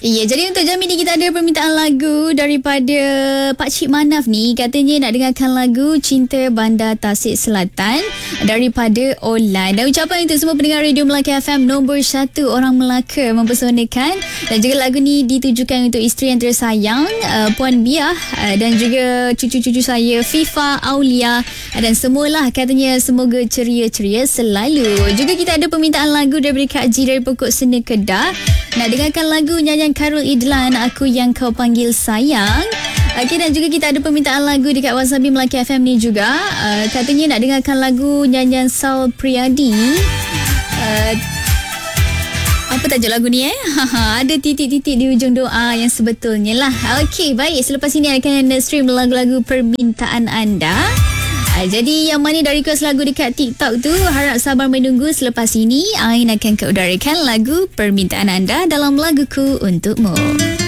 Ya, jadi untuk jam ini kita ada permintaan lagu daripada Pakcik Manaf ni. Katanya nak dengarkan lagu Cinta Bandar Tasik Selatan daripada Olan. Dan ucapan untuk semua pendengar Radio Melaka FM nombor 1 orang Melaka mempersonakan. Dan juga lagu ni ditujukan untuk isteri yang tersayang, Puan Biah, dan juga cucu-cucu saya Fifa, Aulia, dan semualah. Katanya semoga ceria-ceria selalu. Juga kita ada permintaan lagu daripada Kak Ji dari Pokok Sena Kedah. Nak dengarkan lagu nyanyian Karul Idlan, Aku Yang Kau Panggil Sayang. Okey, dan juga kita ada permintaan lagu dekat Wasabi Melaka FM ni juga. Katanya nak dengarkan lagu nyanyian Sal Priadi. Apa tajuk lagu ni Ada titik-titik di ujung doa yang sebetulnya lah. Okey, baik. Selepas ini akan stream lagu-lagu permintaan anda. Jadi yang mana dari request lagu dekat TikTok tu, harap sabar menunggu. Selepas ini Ain akan keudarakan lagu permintaan anda dalam Laguku Untukmu.